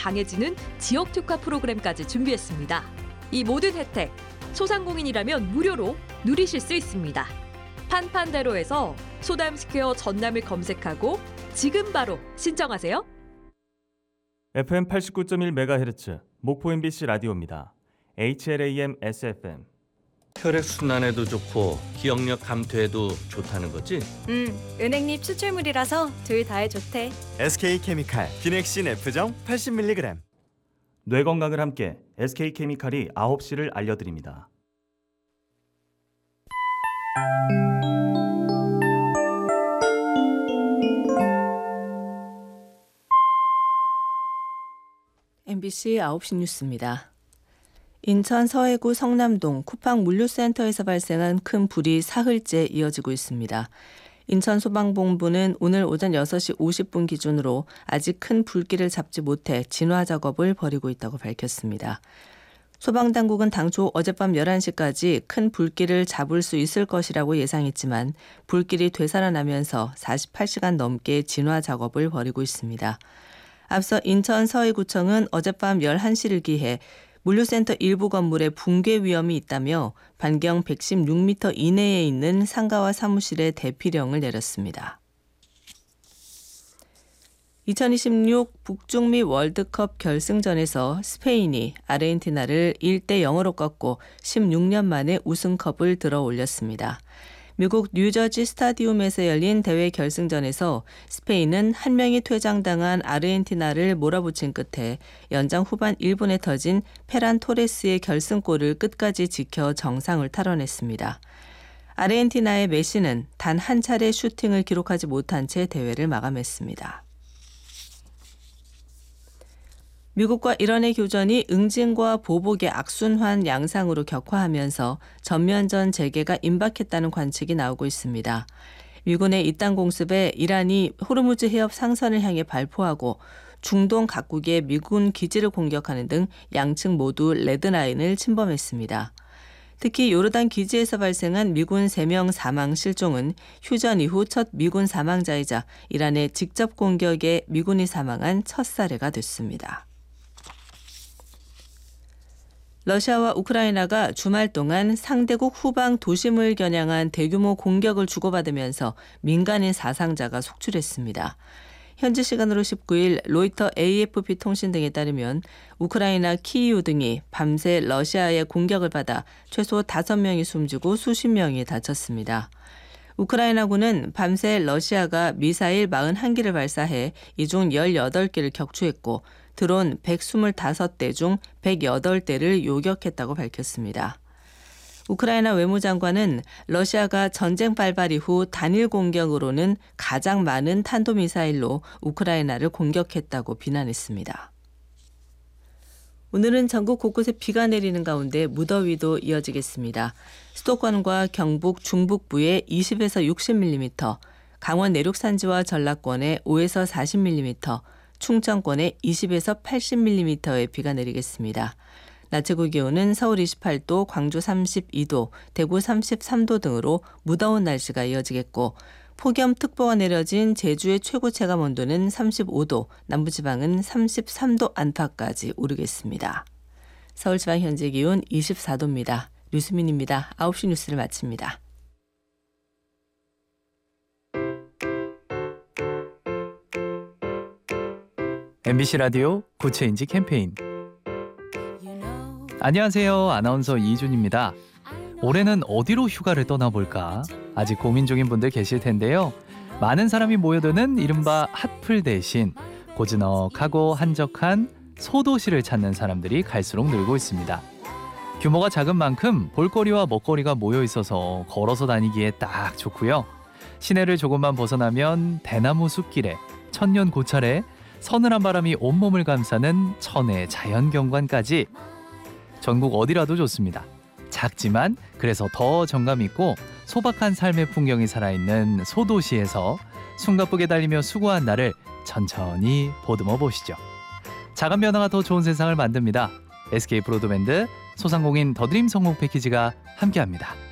강해지는 지역 특화 프로그램까지 준비했습니다. 이 모든 혜택 소상공인이라면 무료로 누리실 수 있습니다. 판판대로에서 소담스퀘어 전남을 검색하고 지금 바로 신청하세요. FM 89.1MHz 목포 MBC 라디오입니다. HLAM SFM. 혈액순환에도 좋고 기억력 감퇴에도 좋다는 거지? 은행잎 추출물이라서 둘 다에 좋대. SK케미칼 비넥신 F정 80mg. 뇌 건강을 함께 SK케미칼이 9시를 알려드립니다. MBC 9시 뉴스입니다. 인천 서해구 성남동 쿠팡 물류센터에서 발생한 큰 불이 사흘째 이어지고 있습니다. 인천 소방본부는 오늘 오전 6시 50분 기준으로 아직 큰 불길을 잡지 못해 진화 작업을 벌이고 있다고 밝혔습니다. 소방당국은 당초 어젯밤 11시까지 큰 불길을 잡을 수 있을 것이라고 예상했지만 불길이 되살아나면서 48시간 넘게 진화 작업을 벌이고 있습니다. 앞서 인천 서해구청은 어젯밤 11시를 기해 물류센터 일부 건물에 붕괴 위험이 있다며 반경 116m 이내에 있는 상가와 사무실에 대피령을 내렸습니다. 2026 북중미 월드컵 결승전에서 스페인이 아르헨티나를 1-0으로 꺾고 16년 만에 우승컵을 들어 올렸습니다. 미국 뉴저지 스타디움에서 열린 대회 결승전에서 스페인은 한 명이 퇴장당한 아르헨티나를 몰아붙인 끝에 연장 후반 1분에 터진 페란 토레스의 결승골을 끝까지 지켜 정상을 탈환했습니다. 아르헨티나의 메시는 단 한 차례 슈팅을 기록하지 못한 채 대회를 마감했습니다. 미국과 이란의 교전이 응징과 보복의 악순환 양상으로 격화하면서 전면전 재개가 임박했다는 관측이 나오고 있습니다. 미군의 이딴 공습에 이란이 호르무즈 해협 상선을 향해 발포하고 중동 각국의 미군 기지를 공격하는 등 양측 모두 레드라인을 침범했습니다. 특히 요르단 기지에서 발생한 미군 3명 사망 실종은 휴전 이후 첫 미군 사망자이자 이란의 직접 공격에 미군이 사망한 첫 사례가 됐습니다. 러시아와 우크라이나가 주말 동안 상대국 후방 도심을 겨냥한 대규모 공격을 주고받으면서 민간인 사상자가 속출했습니다. 현지 시간으로 19일 로이터 AFP 통신 등에 따르면 우크라이나 키이우 등이 밤새 러시아의 공격을 받아 최소 5명이 숨지고 수십 명이 다쳤습니다. 우크라이나군은 밤새 러시아가 미사일 41기를 발사해 이 중 18기를 격추했고 드론 125대 중 108대를 요격했다고 밝혔습니다. 우크라이나 외무장관은 러시아가 전쟁 발발 이후 단일 공격으로는 가장 많은 탄도미사일로 우크라이나를 공격했다고 비난했습니다. 오늘은 전국 곳곳에 비가 내리는 가운데 무더위도 이어지겠습니다. 수도권과 경북 중북부에 20에서 60mm, 강원 내륙 산지와 전라권에 5에서 40mm, 충청권에 20에서 80mm의 비가 내리겠습니다. 낮 최고 기온은 서울 28도, 광주 32도, 대구 33도 등으로 무더운 날씨가 이어지겠고 폭염특보가 내려진 제주의 최고 체감 온도는 35도, 남부지방은 33도 안팎까지 오르겠습니다. 서울지방 현재 기온 24도입니다. 류수민입니다. 9시 뉴스를 마칩니다. MBC 라디오 구체인지 캠페인. 안녕하세요. 아나운서 이준입니다. 올해는 어디로 휴가를 떠나볼까? 아직 고민 중인 분들 계실 텐데요. 많은 사람이 모여드는 이른바 핫플 대신 고즈넉하고 한적한 소도시를 찾는 사람들이 갈수록 늘고 있습니다. 규모가 작은 만큼 볼거리와 먹거리가 모여 있어서 걸어서 다니기에 딱 좋고요. 시내를 조금만 벗어나면 대나무 숲길에 천년 고찰에 서늘한 바람이 온몸을 감싸는 천혜 자연경관까지 전국 어디라도 좋습니다. 작지만 그래서 더 정감 있고 소박한 삶의 풍경이 살아있는 소도시에서 숨가쁘게 달리며 수고한 나를 천천히 보듬어 보시죠. 작은 변화가 더 좋은 세상을 만듭니다. SK 브로드밴드 소상공인 더드림 성공 패키지가 함께합니다.